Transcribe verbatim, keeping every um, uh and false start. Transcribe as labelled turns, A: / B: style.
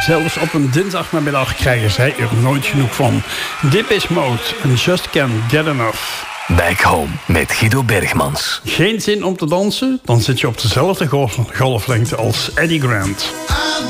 A: Zelfs op een dinsdagnamiddag krijgen zij er nooit genoeg van. Depeche Mode en Just Can't Get Enough.
B: Back Home met Guido Bergmans.
A: Geen zin om te dansen? Dan zit je op dezelfde golf- golflengte als Eddie Grant.
C: I